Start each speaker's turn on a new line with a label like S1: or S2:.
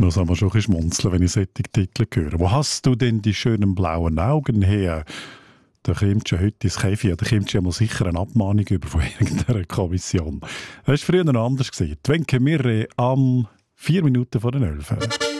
S1: muss aber schon ein bisschen schmunzeln, wenn ich solche Titel höre. Wo hast du denn die schönen blauen Augen her? Da kommt schon heute ins Käfig, da kommt schon mal sicher eine Abmahnung über von irgendeiner Kommission. Das war früher noch anders. Twenke Mirre am 4 Minuten vor den 11.